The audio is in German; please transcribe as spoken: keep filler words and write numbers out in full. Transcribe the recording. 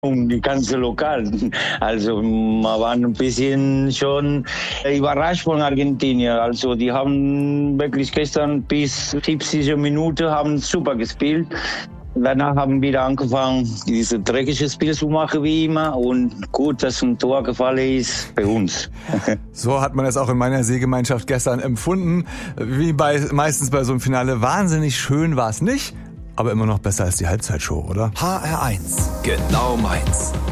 Um die ganze Lokal. Also wir waren ein bisschen schon überrascht von Argentinien. Also die haben wirklich gestern bis siebzig Minuten haben super gespielt. Danach haben wir wieder angefangen, diese dreckige Spiel zu machen wie immer. Und gut, dass ein Tor gefallen ist bei uns. So hat man es auch in meiner Seegemeinschaft gestern empfunden. Wie bei meistens bei so einem Finale. Wahnsinnig schön war es nicht, aber immer noch besser als die Halbzeitshow, oder? H R eins. Genau meins.